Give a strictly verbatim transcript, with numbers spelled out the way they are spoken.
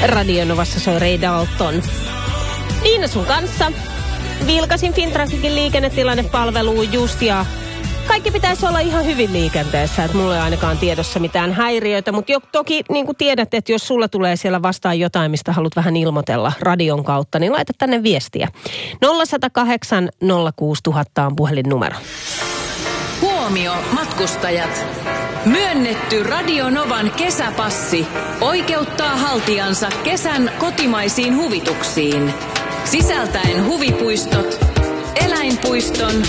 Radio Novassa soi Ray Dalton. Niina sun kanssa. Vilkasin Fintrafficin liikennetilannepalveluun just ja kaikki pitäisi olla ihan hyvin liikenteessä, että mulla ei ainakaan tiedossa mitään häiriöitä, mutta jo, toki niin kuin tiedät, että jos sulla tulee siellä vastaan jotain, mistä haluat vähän ilmoitella radion kautta, niin laita tänne viestiä. nolla yksi nolla kahdeksan nolla kuusi nolla nolla nolla on puhelinnumero. Huomio matkustajat! Myönnetty Radio Novan kesäpassi oikeuttaa haltijansa kesän kotimaisiin huvituksiin. Sisältäen huvipuistot, eläinpuiston,